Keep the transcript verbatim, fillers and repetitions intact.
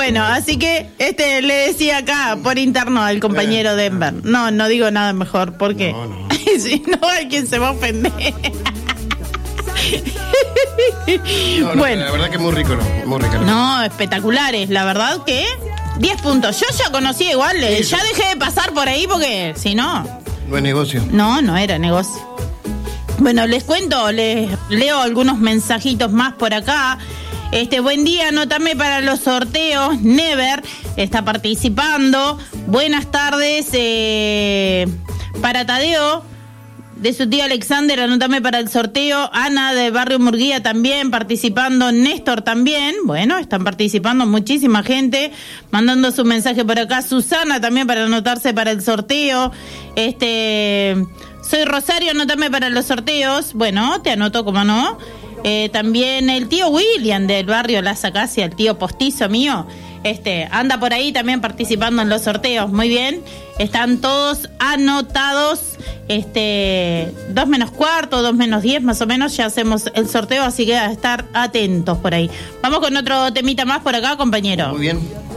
Bueno, así que este le decía acá por interno al compañero Denver. No, no digo nada mejor, porque No, no. si no hay quien se va a ofender. No, no, Bueno. la verdad que es muy rico, ¿no? Muy rico. No, espectaculares, la verdad que diez puntos. Yo ya conocía igual, eh, ya dejé de pasar por ahí porque si no, Buen negocio. no, no era negocio. Bueno, les cuento, les leo algunos mensajitos más por acá. Este, buen día, anótame para los sorteos. Never está participando. Buenas tardes, eh, para Tadeo, de su tía Alexander, anótame para el sorteo. Ana de Barrio Murguía también participando. Néstor también. Bueno, están participando muchísima gente, mandando su mensaje por acá. Susana también para anotarse para el sorteo. Este, soy Rosario, anótame para los sorteos. Bueno, te anoto, como no. Eh, también el tío William del barrio Las Acacias, el tío postizo mío, este, anda por ahí también participando en los sorteos. Muy bien, están todos anotados. Este, dos menos cuarto, dos menos diez más o menos, ya hacemos el sorteo, así que a estar atentos por ahí. Vamos con otro temita más por acá, compañero. Muy bien.